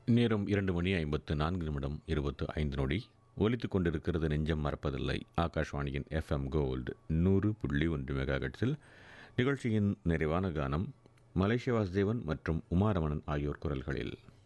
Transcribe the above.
நேரம் 2 மணி 54 நிமிடம் 25 நொடி. ஒலித்துக் கொண்டிருக்கிறது நெஞ்சம் மறப்பதில்லை. ஆகாஷ்வாணியின் எஃப்எம் கோல்டு 100.1 மெகாஹெர்ட்ஸில். நிகழ்ச்சியின் நிறைவான கானம் மலேசிய வாசுதேவன் மற்றும் உமாரமணன் ஆகியோர் குரல்களில்.